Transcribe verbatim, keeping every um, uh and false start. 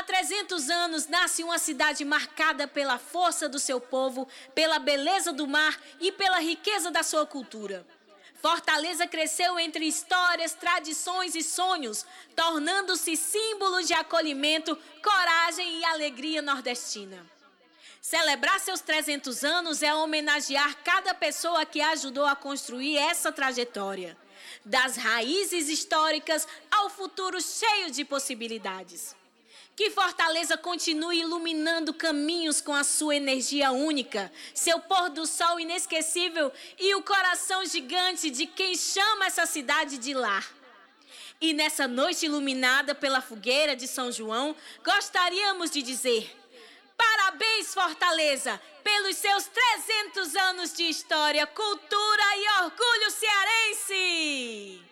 Há trezentos anos nasce uma cidade marcada pela força do seu povo, pela beleza do mar e pela riqueza da sua cultura. Fortaleza cresceu entre histórias, tradições e sonhos, tornando-se símbolo de acolhimento, coragem e alegria nordestina. Celebrar seus trezentos anos é homenagear cada pessoa que ajudou a construir essa trajetória, das raízes históricas ao futuro cheio de possibilidades. Que Fortaleza continue iluminando caminhos com a sua energia única, seu pôr do sol inesquecível e o coração gigante de quem chama essa cidade de lar. E nessa noite iluminada pela fogueira de São João, gostaríamos de dizer: parabéns, Fortaleza, pelos seus trezentos anos de história, cultura e orgulho cearense!